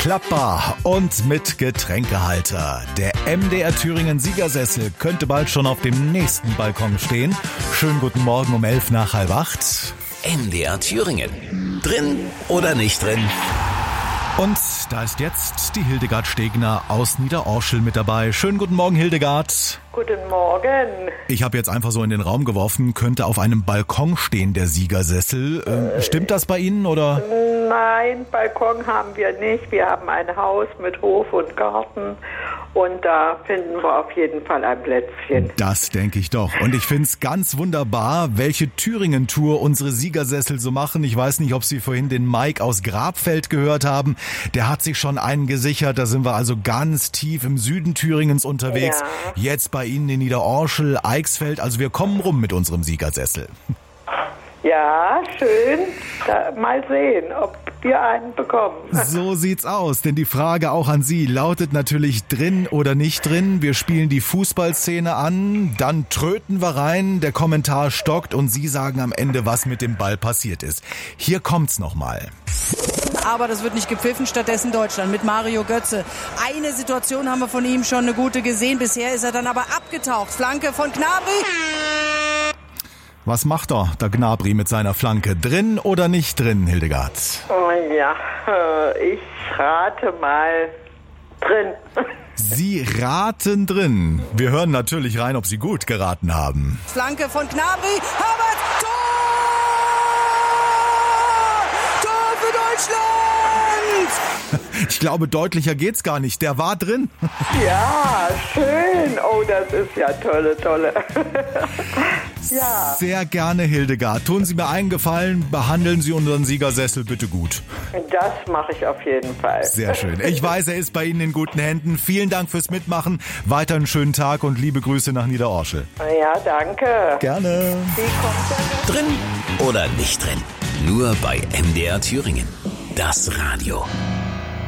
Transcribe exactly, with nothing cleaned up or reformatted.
klappbar und mit Getränkehalter. Der M D R Thüringen Siegersessel könnte bald schon auf dem nächsten Balkon stehen. Schönen guten Morgen um elf nach halb acht. M D R Thüringen. Drin oder nicht drin? Und da ist jetzt die Hildegard Stegner aus Niederorschel mit dabei. Schönen guten Morgen, Hildegard. Guten Morgen. Ich habe jetzt einfach so in den Raum geworfen, könnte auf einem Balkon stehen, der Siegersessel. Ähm, stimmt das bei Ihnen, oder? Nein, Balkon haben wir nicht. Wir haben ein Haus mit Hof und Garten und da finden wir auf jeden Fall ein Plätzchen. Das denke ich doch. Und ich finde es ganz wunderbar, welche Thüringen-Tour unsere Siegersessel so machen. Ich weiß nicht, ob Sie vorhin den Mike aus Grabfeld gehört haben. Der hat sich schon einen gesichert. Da sind wir also ganz tief im Süden Thüringens unterwegs. Ja. Jetzt bei Ihnen in Niederorschel, Eichsfeld. Also wir kommen rum mit unserem Siegersessel. Ja, schön. Da, mal sehen, ob wir einen bekommen. So sieht's aus, denn die Frage auch an Sie lautet natürlich drin oder nicht drin. Wir spielen die Fußballszene an, dann tröten wir rein, der Kommentar stockt und Sie sagen am Ende, was mit dem Ball passiert ist. Hier kommt's nochmal. Aber das wird nicht gepfiffen, stattdessen Deutschland mit Mario Götze. Eine Situation haben wir von ihm schon eine gute gesehen. Bisher ist er dann aber abgetaucht. Flanke von Gnabry. Was macht er, der Gnabry mit seiner Flanke? Drin oder nicht drin, Hildegard? Oh ja, ich rate mal drin. Sie raten drin. Wir hören natürlich rein, ob Sie gut geraten haben. Flanke von Gnabry. Havertz. Tor! Tor für Deutschland! Ich glaube, deutlicher geht's gar nicht. Der war drin. Ja, schön. Oh, das ist ja tolle, tolle. Ja. Sehr gerne, Hildegard. Tun Sie mir einen Gefallen, behandeln Sie unseren Siegersessel bitte gut. Das mache ich auf jeden Fall. Sehr schön. Ich weiß, er ist bei Ihnen in guten Händen. Vielen Dank fürs Mitmachen. Weiter einen schönen Tag und liebe Grüße nach Niederorschel. Ja, danke. Gerne. Wie kommt der? Drin oder nicht drin? Nur bei M D R Thüringen. Das Radio.